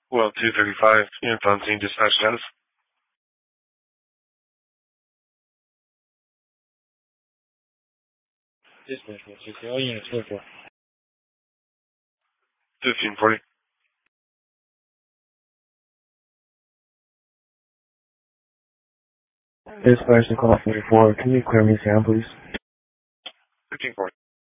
Well, 235, Fontaine Dispatch Dennis. Dispatch, what's your all units work for? 1540. Dispatch to call 44. Can you clear me Sam, please? 1540.